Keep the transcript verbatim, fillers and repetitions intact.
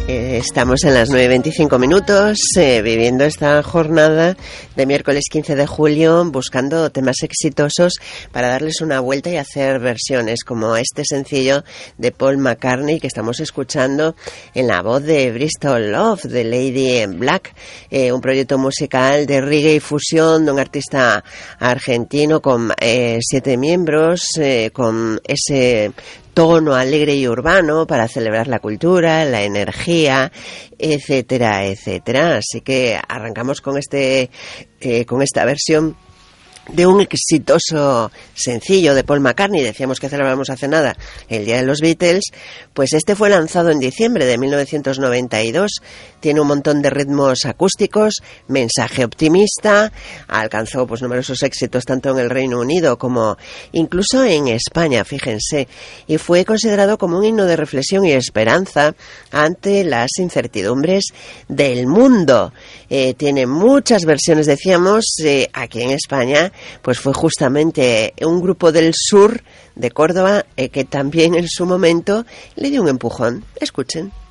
Eh, estamos en las nueve y veinticinco minutos, eh, viviendo esta jornada de miércoles quince de julio, buscando temas exitosos para darles una vuelta y hacer versiones, como este sencillo de Paul McCartney que estamos escuchando en la voz de Bristol Love, de Lady in Black, eh, un proyecto musical de reggae y fusión de un artista argentino con eh, siete miembros, eh, con ese tono alegre y urbano para celebrar la cultura, la energía, etcétera, etcétera. Así que arrancamos con este, eh, con esta versión de un exitoso sencillo de Paul McCartney. Decíamos que celebramos hace nada el Día de los Beatles, pues este fue lanzado en diciembre de mil novecientos noventa y dos, tiene un montón de ritmos acústicos, mensaje optimista, alcanzó pues numerosos éxitos tanto en el Reino Unido como incluso en España, fíjense, y fue considerado como un himno de reflexión y esperanza ante las incertidumbres del mundo. Eh, tiene muchas versiones, decíamos, eh, aquí en España pues fue justamente un grupo del sur de Córdoba eh, que también en su momento le dio un empujón. Escuchen.